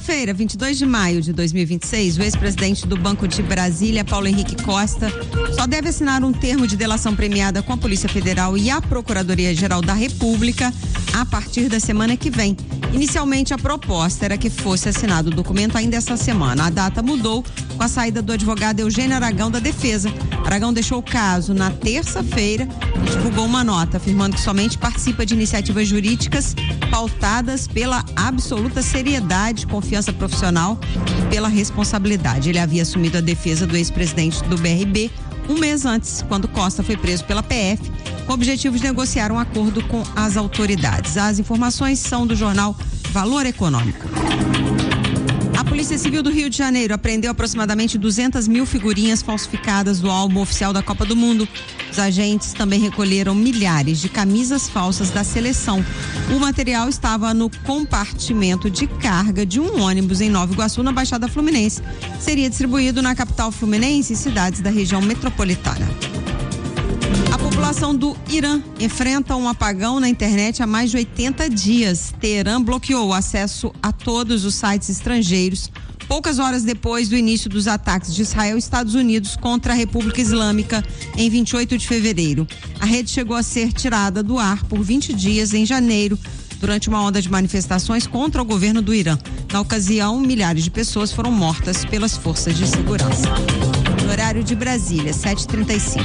Terça-feira, 22 de maio de 2026, o ex-presidente do Banco de Brasília, Paulo Henrique Costa, só deve assinar um termo de delação premiada com a Polícia Federal e a Procuradoria-Geral da República a partir da semana que vem. Inicialmente, a proposta era que fosse assinado o documento ainda essa semana. A data mudou com a saída do advogado Eugênio Aragão da Defesa. Aragão deixou o caso na terça-feira e divulgou uma nota afirmando que somente participa de iniciativas jurídicas pautadas pela absoluta seriedade, confiança profissional e pela responsabilidade. Ele havia assumido a defesa do ex-presidente do BRB um mês antes, quando Costa foi preso pela PF, com o objetivo de negociar um acordo com as autoridades. As informações são do jornal Valor Econômico. A Polícia Civil do Rio de Janeiro apreendeu aproximadamente 200 mil figurinhas falsificadas do álbum oficial da Copa do Mundo. Os agentes também recolheram milhares de camisas falsas da seleção. O material estava no compartimento de carga de um ônibus em Nova Iguaçu, na Baixada Fluminense. Seria distribuído na capital fluminense e cidades da região metropolitana. A população do Irã enfrenta um apagão na internet há mais de 80 dias. Teherã bloqueou o acesso a todos os sites estrangeiros poucas horas depois do início dos ataques de Israel e Estados Unidos contra a República Islâmica em 28 de fevereiro. A rede chegou a ser tirada do ar por 20 dias em janeiro, durante uma onda de manifestações contra o governo do Irã. Na ocasião, milhares de pessoas foram mortas pelas forças de segurança. No horário de Brasília, 7h35.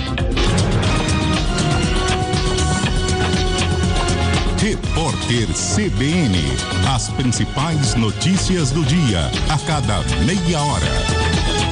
Repórter CBN. As principais notícias do dia, a cada meia hora.